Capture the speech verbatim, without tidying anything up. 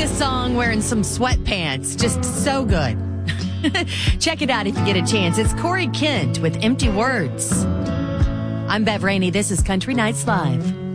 this song wearing some sweatpants. Just so good. Check it out if you get a chance. It's Corey Kent with Empty Words. I'm Bev Rainey. This is Country Nights Live.